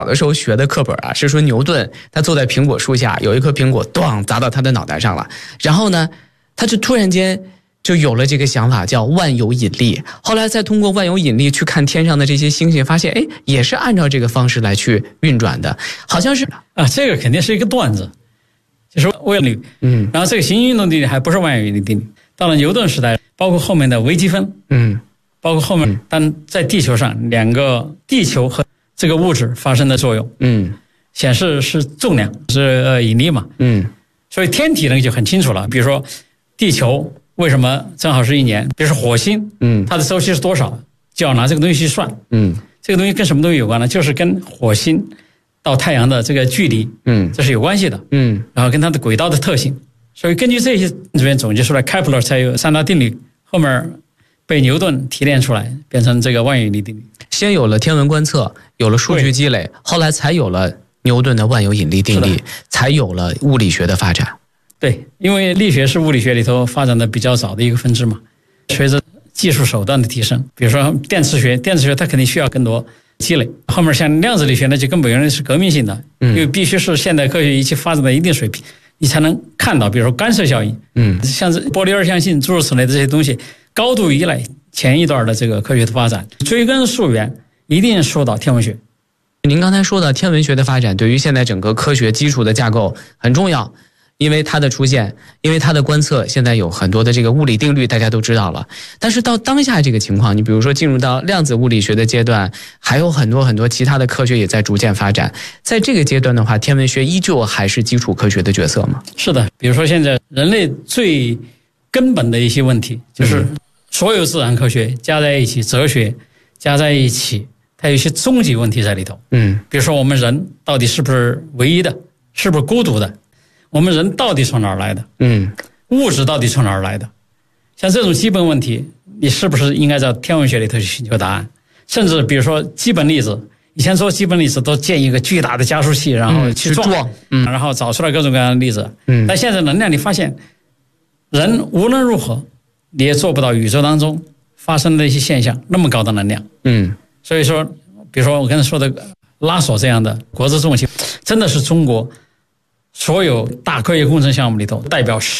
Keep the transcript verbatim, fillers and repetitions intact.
小的时候学的课本啊，是说牛顿他坐在苹果树下，有一颗苹果咣砸到他的脑袋上了，然后呢，他就突然间就有了这个想法，叫万有引力。后来再通过万有引力去看天上的这些星星，发现哎，也是按照这个方式来去运转的，好像是啊，这个肯定是一个段子，就是万有引力。嗯，然后这个行星运动定律还不是万有引力定律，到了牛顿时代，包括后面的微积分，嗯，包括后面当在地球上两个地球和这个物质发生的作用，嗯，显示是重量是呃引力嘛，嗯，所以天体呢就很清楚了，比如说地球为什么正好是一年，比如说火星，嗯，它的周期是多少，就要拿这个东西去算，嗯，这个东西跟什么东西有关呢？就是跟火星到太阳的这个距离，嗯，这是有关系的，嗯，然后跟它的轨道的特性，所以根据这些这边总结出来，开普勒才有三大定律，后面被牛顿提炼出来，变成这个万有引力定律。 先有了天文观测，有了数据积累，后来才有了牛顿的万有引力定律，才有了物理学的发展。 对，因为力学是物理学里头发展的比较早的一个分支嘛。随着技术手段的提升，比如说电磁学，电磁学它肯定需要更多积累。后面像量子力学呢，就根本原来是革命性的，因为必须是现代科学仪器发展到一定水平，你才能看到，比如说干涉效应，嗯，像是波粒二象性诸如此类的这些东西，高度依赖前一段的这个科学的发展。追根溯源，一定说到天文学。 您刚才说的天文学的发展，对于现在整个科学基础的架构很重要。因为它的出现，因为它的观测，现在有很多的这个物理定律大家都知道了。但是到当下这个情况，你比如说进入到量子物理学的阶段，还有很多很多其他的科学也在逐渐发展。在这个阶段的话，天文学依旧还是基础科学的角色吗？ 是的，比如说现在人类最根本的一些问题，就是所有自然科学加在一起，哲学加在一起，它有一些终极问题在里头。嗯，比如说我们人到底是不是唯一的，是不是孤独的？我们人到底从哪儿来的？嗯，物质到底从哪儿来的？像这种基本问题，你是不是应该在天文学里头去寻求答案？甚至比如说基本粒子，以前说基本粒子都建一个巨大的加速器，然后去撞，嗯，然后找出来各种各样的粒子。嗯，但现在能量你发现，人无论如何你也做不到宇宙当中发生的一些现象那么高的能量。嗯，所以说，比如说我刚才说的拉索这样的国之重器，真的是中国所有大科学工程项目里头代表